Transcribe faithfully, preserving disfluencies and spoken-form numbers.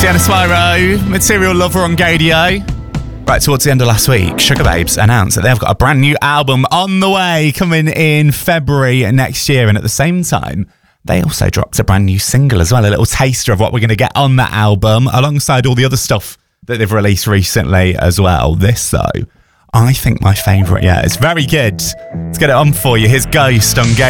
Sienna Spyro, Material Lover on Gadio. Right, towards the end of last week, Sugar Babes announced that they've got a brand new album on the way, coming in February next year. And at the same time, they also dropped a brand new single as well, a little taster of what we're going to get on that album, alongside all the other stuff that they've released recently as well. This, though, I think my favourite yet. It's very good. Let's get it on for you. Here's Ghost on Gadio.